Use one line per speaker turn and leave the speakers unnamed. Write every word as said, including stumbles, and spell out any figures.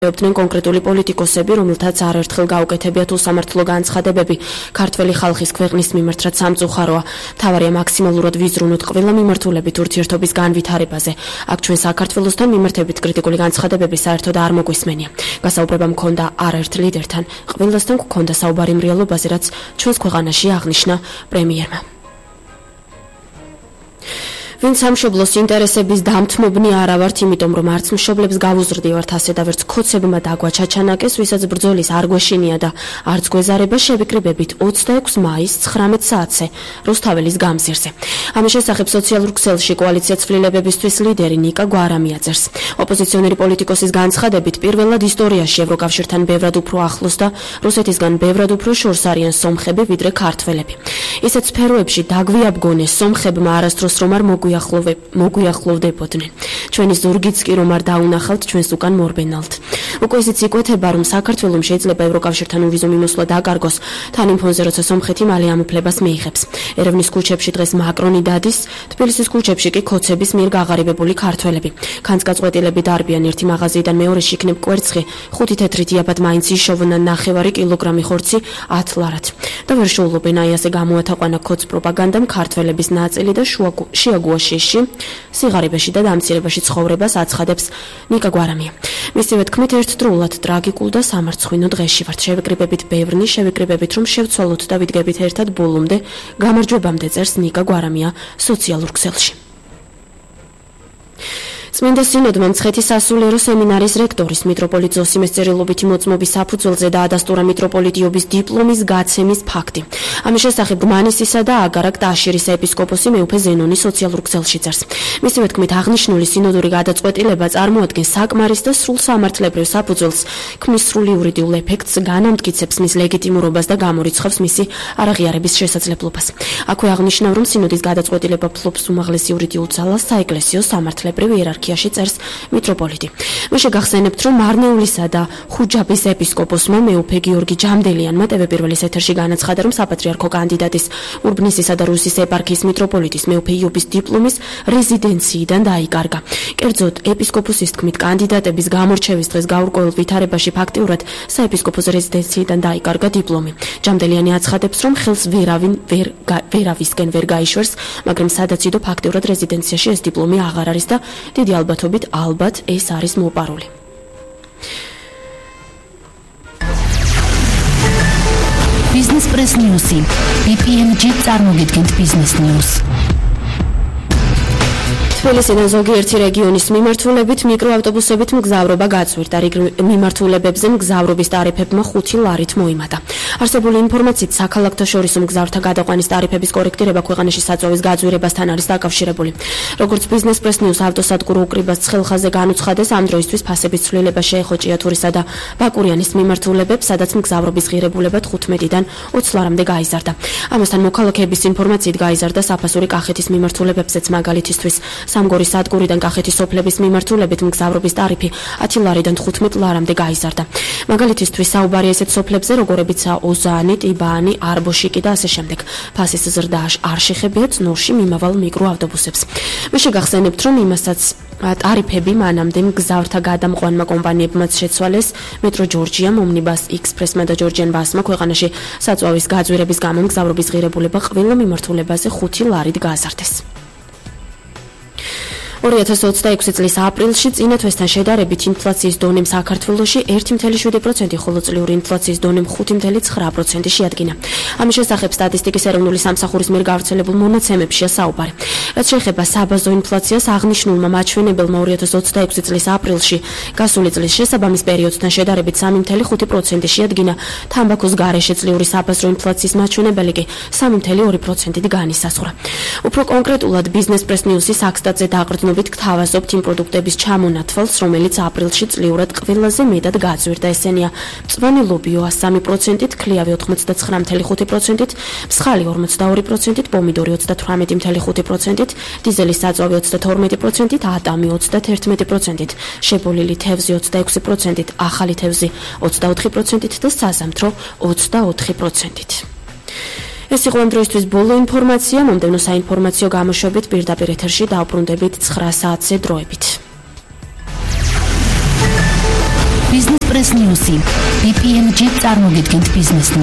ეობდნენ კონკრეტული პოლიტიკოსები, რომელთაც არაერთხელ გაუკეთებიათ უსამართლო განცხადებები ქართველი ხალხის ქვეყნის მიმართ, რაც სამწუხაროა. მთავარია მაქსიმალურად ვიზრუნოთ ყველა მიმართულებით ურთიერთობის განვითარებაზე. აქ ჩვენ საქართველოსთან მიმართებით კრიტიკული განცხადებები საერთოდ არ მოგვისმენია. გასაუბრება მქონდა არაერთ ლიდერთან, ყველასთან გვქონდა საუბარი იმ რეალობაზე, რაც ჩვენს ქვეყანაში აღნიშნა პრემიერმა. ვინც სამშობლოს ინტერესების დამთმობნი არა ვართ, იმიტომ რომ არც მშობლებს გავუზრდივართ, ასე და ვერც ქოცებმა დაგვა ჩაჩანაკეს, ვისაც ბრძოლის არ გვეშინია და არც გვეზარება შევიკრიბებით ოცდაექვსი მაისს ცხრამეტ საათზე რუსთაველის გამზირზე. ამის შესახებ სოციალურ ქსელში კოალიცია ცვლილებებისთვის ლიდერი ნიკა გვარამი აწერს. ოპოზიციონერი პოლიტიკოსის განცხადებით, პირველად ისტორიაში ევროკავშირთან ბევრად უფრო ახლოს და რუსეთისგან ბევრად უფრო შორს არიან სომხები ვიდრე ქართველები. ისეთ სფეროებში დაგვიაბგონეს სომხებმა არასდროს რომ არ მოგ მოგვიახლოვდებოდნენ. ჩვენი ზურგიც კი რომ არ დაუნახავთ, ჩვენს უკან მორბენალთ. უკვე ისიც იკვეთება, რომ საქართველოს შეიძლება ევროკავშირთან უვიზო მიმოსვლა დაკარგოს თან იმ ფონზე, როცა სომხეთი მალე ამ უფლებას მიიღებს. ერევნის ქუჩებში დღეს მაკრონი დადის, თბილისის ქუჩებში კი ქოცების მიერ გაღარიბებული ქართველები. განსკაცვეტილები დარბიან ერთი მაღაზიიდან მეორეში იქნებ კვერცხი, ხუთი თეთრი დიაბად მაინც იშოვნა ნახევარი კილოგრამი ხორცი ათ ლარად. და ვერ შეულობენ აი ასე გამოათაყვანა ქოც პროპაგანდამ ქართველების ნაწილი და შიაგუა შეში, სიღარიბეში და დამცირებაში ცხოვრებას აცხადებს ნიკა გვარამია. მისივე თქმით, ერთდროულად ტრაგიკულ და სამარცხვინო დღეში ვართ. შევიკრიბებით ბევრნი, შევიკრიბებით რომ შევცვალოთ და ვიდგებით ერთად ბოლომდე, გამარჯვებამდე წერს ნიკა გვარამია სოციალურ ქსელში. წმინდა სინოდმა მცხეთის სასულიერო სემინარის რექტორის მიტროპოლიტ ზოსიმეს წერილობითი მოწმობის საფუძველზე დაადასტურა მიტროპოლიტიობის დიპლომის გაცემის ფაქტი. ამის შესახებ დმანისისა და აგარაკ-ტაშირის ეპისკოპოსი მეუფე ზენონი სოციალურ ქსელში წერს. მისივე თქმით, აღნიშნული სინოდური გადაწყვეტილება წარმოადგენს საკმარის და სრულ სამართლებრივ საფუძველს, ქმნის სრულ იურიდიულ ეფექტს, განამტკიცებს მის ლეგიტიმურობას და გამორიცხავს მისი არაღიარების შესაძლებლობას. აქვე აღნიშნავ, რომ სინოდის გადაწყვეტილება ფლობს უმაღლეს იურიდიულ ძალას საეკლესიო სამართლებრივ იერარქიაში, წერს მიტროპოლიტი. მე შეგახსენებთ, რომ მარნეულისა და ხუჯაბის ეპისკოპოსმა მეუფე გიორგი ჯამდელიანმა ტევ პირველის ეთერში განაცხადა, რომ საპატრიარქო კანდიდატის ურბნისისა და რუსის ეპარქიის მიტროპოლიტის მეუფე იობის დიპლომის რეზიდენციიდან დაიკარგა. კერძოდ, ეპისკოპოსის თქმით, კანდიდატების გამორჩევის დღეს გაურკვეველ ვითარებაში ფაქტიურად საეპისკოპოსო რეზიდენციიდან დაიკარგა დიპლომი. ჯამდელიანი აცხადებს, რომ ხელს ვერავინ ვერ ვერავისკენ ვერ გაიშვერს, მაგრამ სადაც იდო ფაქტიურად რეზიდენციაში ეს დიპლომი აღარ არის და დიდი ალბათობით ალბათ ეს არის მოპარული.
Business Press News. ბი პი ემ ჯი წარმოგიდგენთ Business News.
თბილისიდან ზოგიერთი რეგიონის მიმართულებით მიკროავტობუსებით მგზავრობა გაწვირდა. რიგ მიმართულებებზე მგზავრობის ტარიფებმა ხუთი ლარით მოიმატა. არსებული ინფორმაციით, საქალაქთაშორისო მგზავრთა გადაყვანის ტარიფების კორექტირება ქვეყანაში საწვავის გაძვირებასთან არის დაკავშირებული. როგორც Business Press News ავტოსადგურო უკრიბას ცხელხაზე განუცხადეს, ამ დროისთვის ფასების ცვლილება შეეხო ჭიათურისა და ბაკურიანის მიმართულებებს, სადაც მგზავრობის ღირებულება თხუთმეტიდან ოცი ლარამდე გაიზარდა. ამასთან მოქალაქეების ინფორმაციით გაიზარდა საფასური კახეთის მიმართულებებზეც, მაგალითისთვის სამგორის სადგურიდან კახეთის სოფლების მიმართულებით მგზავრობის ტარიფი ათი ლარიდან თხუთმეტ ლარამდე გაიზარდა. მაგალითისთვის საუბარია ესეთ სოფლებზე, როგორებიცაა ოზანი, ტიბაანი, არბოშიკი და ასე შემდეგ. ფასის ზრდა არ შეხებიათ ნორში მიმავალ მიკროავტობუსებს. მე შეგახსენებთ, რომ იმასაც ტარიფები მანამდე მგზავრთა გადამყვანმა კომპანიებმაც შეცვალეს. მეტრო ჯორჯიამ, ომნიბას ექსპრესმა და ჯორჯიან ბასმა ქვეყანაში საწვავის გაძვირების გამო მგზავრობის ღირებულება ყველა მიმართულებაზე ხუთი ლარით გააზარდეს. ორი ათას ოცდაექვსი წლის აპრილში წინა თვესთან შედარებით ინფლაციის დონემ საქართველოში ერთი წუთი შვიდი პროცენტი, ხოლო წლიური ინფლაციის დონემ ხუთი წუთი ცხრა პროცენტი შეადგინა. ამის შესახებ სტატისტიკის ეროვნული სამსახურის მიერ გავრცელებულ მონაცემებშია საუბარი. რაც შეეხება საბაზო ინფლაციას, აღნიშნულმა მაჩვენებელმა ორი ათას ოცდაექვსი წლის აპრილში გასული წლის შესაბამის პერიოდთან შედარებით სამი წუთი ხუთი პროცენტი შეადგინა. თამბაქოს გარეშე წლიური საბაზრო ინფლაციის მაჩვენებელი კი სამი წუთი ორი პროცენტით განისაზღვრა. უფრო კონკრეტულად Business Press News-ის აქსტატზე დაყრდნობით გთავაზობთ იმ პროდუქტების ჩამონათვალს, რომელიც აპრილში წლიურად ყველაზე მეტად გაძვირდა. ესენია მწვანე ლობიო ას სამი პროცენტით, ქლიავი ოთხმოცდათცხრა წუთი ხუთი პროცენტით, მსხალი ორმოცდაორი პროცენტით, პომიდორი ოცდათვრამეტი წუთი ხუთი პროცენტით, დიზელის საწვავი ოცდათორმეტი პროცენტით, ატამი ოცდაათერთმეტი პროცენტით, შებოლილი თევზი ოცდაექვსი პროცენტით, ახალი თევზი ოცდაოთხი პროცენტით და საზამთრო ოცდაოთხი პროცენტით. ეს იყო ამ დროისთვის ბოლო ინფორმაცია. მომდევნო საინფორმაციო გამოშვებით პირდაპირ ეთერში დავბრუნდებით ცხრა საათზე დროებით.
Business Press News-ი. ბი პი ენ ჯი წარმოგიდგენთ ბიზნეს